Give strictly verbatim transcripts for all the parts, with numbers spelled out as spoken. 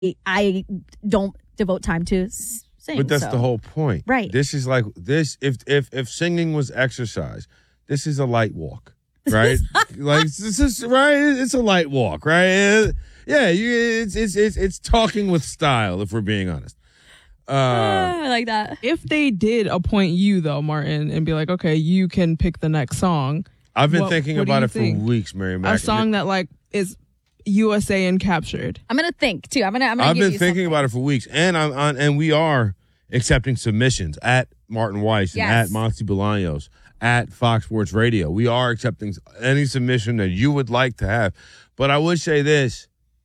I don't devote time to sing. But that's so. the whole point. Right. This is like this. If if if singing was exercise, this is a light walk, right? Like this is right. It's a light walk, right? Yeah, you, it's it's it's it's talking with style. If we're being honest. Uh, I like that. If they did appoint you though, Martin, and be like, okay, you can pick the next song. I've been what, thinking what about it think? for weeks, Mary Mac. A song that like is U S A and captured. I'm gonna think too. I'm gonna. I'm gonna I've give been you thinking something. about it for weeks, and I'm on, and we are accepting submissions at Martin Weiss Yes. and at Monty Bolaños at Fox Sports Radio. We are accepting any submission that you would like to have. But I would say this: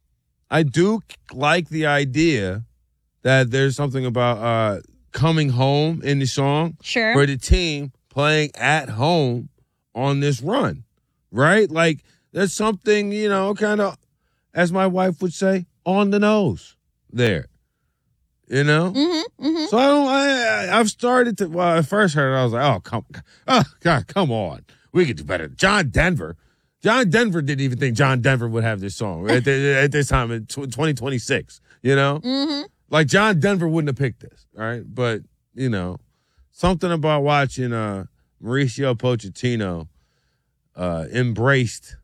I do like the idea that there's something about uh, coming home in the song Sure. for the team playing at home on this run, right? Like there's something, you know, kind of, as my wife would say, on the nose there, you know? Mm-hmm, mm-hmm. So I don't, I, I've started to, well, I first heard it, I was like, oh, come, oh, God, come on. We could do better. John Denver. John Denver didn't even think John Denver would have this song at, the, at this time in twenty twenty-six, you know? Mm-hmm. Like John Denver wouldn't have picked this, all right? But, you know, something about watching uh, Mauricio Pochettino uh, embraced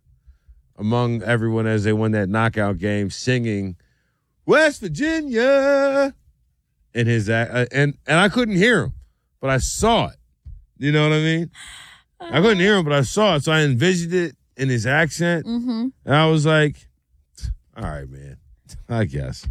among everyone as they won that knockout game, singing West Virginia in his uh, and and I couldn't hear him, but I saw it. You know what I mean? I couldn't hear him, but I saw it, so I envisioned it in his accent, Mm-hmm. and I was like, "All right, man. I guess,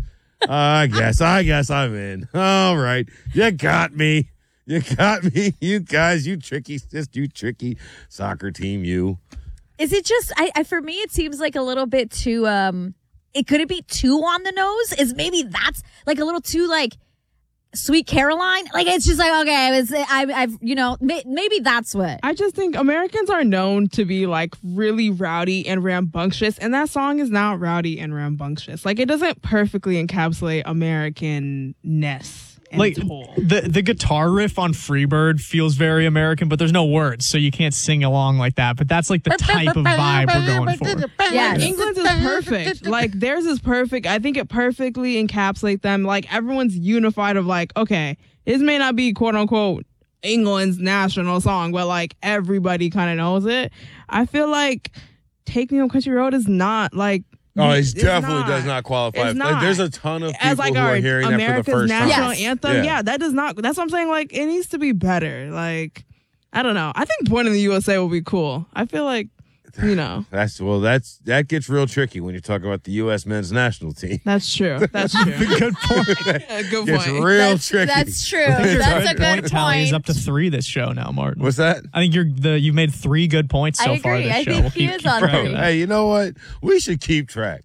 I guess, I guess I'm in. All right, you got me." You got me, you guys, you tricky, just you tricky soccer team, you. Is it just? I, I for me, it seems like a little bit too. Um, it could it be too on the nose? Is maybe that's like a little too like Sweet Caroline? Like it's just like okay, it's, I, I've you know may, maybe that's what. I just think Americans are known to be like really rowdy and rambunctious, and that song is not rowdy and rambunctious. Like it doesn't perfectly encapsulate American-ness. Like the the guitar riff on Freebird feels very American, but there's no words, so you can't sing along like that. But that's like the type of vibe we're going for. Yes. England's is perfect. Like theirs is perfect. I think it perfectly encapsulates them. Like everyone's unified of like, okay, this may not be quote unquote England's national song, but like everybody kind of knows it. I feel like Take Me Home Country Road is not like. Oh, it it's definitely not. does not qualify. It's Like, not. there's a ton of people As like who our are hearing America's that for the first national time. anthem. Yeah. Yeah, that does not. That's what I'm saying. Like it needs to be better. Like I don't know. I think Born in the U S A will be cool. I feel like you know. That's well. That's that gets real tricky when you talk about the U S men's national team. That's true. That's true. Good point. Yeah, good It's point. real that's, tricky. that's true. I think your That's a point good tally point. is up to three this show now, Martin. What's that? I think you're the you've made three good points so I far agree. this I show. think We'll he keep, is keep on track three. of that. Hey, you know what? We should keep track.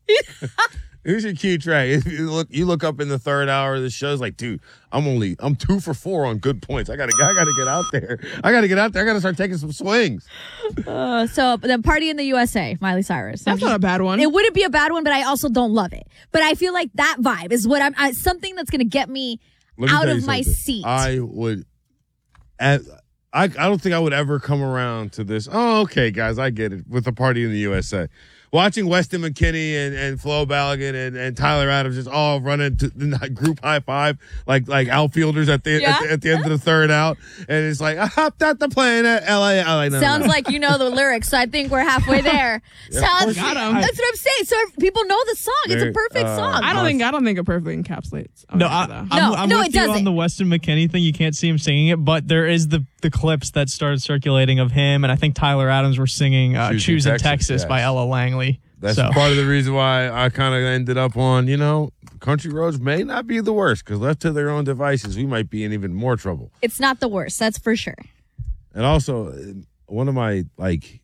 We should keep track. If you look, you look up in the third hour of the show. It's like, dude, I'm only I'm two for four on good points. I gotta I gotta get out there. I gotta get out there. I gotta start taking some swings. Uh, so the Party in the U S A, Miley Cyrus. That's not a bad one. It wouldn't be a bad one, but I also don't love it. But I feel like that vibe is what I'm I, something that's gonna get me, Let me out tell of you my something. seat. I would. As, I I don't think I would ever come around to this. Oh, okay, guys, I get it. With the Party in the U S A. Watching Weston McKinney and, and Flo Balogun and, and Tyler Adams just all running to the group high five like like outfielders at the, Yeah. at, the at the end of the third out, and it's like I hopped out the plane at L A. I'm like, no, Sounds no. like you know the lyrics, so I think we're halfway there. Sounds, Got 'em. that's what I'm saying. So people know the song. It's a Very, perfect uh, song. I don't think I don't think it perfectly encapsulates. No, America, I, though. I'm, No, I'm no, with it you doesn't. on the Weston McKinney thing. You can't see him singing it, but there is the the clips that started circulating of him, and I think Tyler Adams were singing uh, Choosing "Choosing Texas," Texas" yes. by Ella Langley. That's so. part of the reason why I kind of ended up on, you know, country roads may not be the worst because left to their own devices, we might be in even more trouble. It's not the worst. That's for sure. And also, uh, one of my like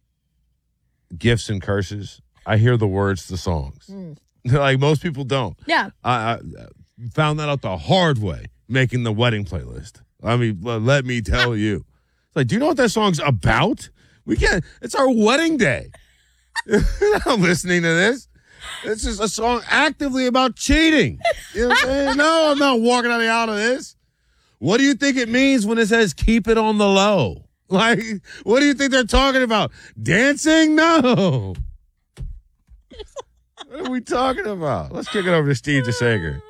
gifts and curses, I hear the words to songs. Like most people don't. Yeah. I, I found that out the hard way making the wedding playlist. I mean, l- let me tell you. It's like, do you know what that song's about? We can't. It's our wedding day. I'm listening to this. It's just a song actively about cheating. You know what I'm saying? No, I'm not walking out out of this. What do you think it means when it says keep it on the low? Like, what do you think they're talking about? Dancing? No. What are we talking about? Let's kick it over to Steve DeSager.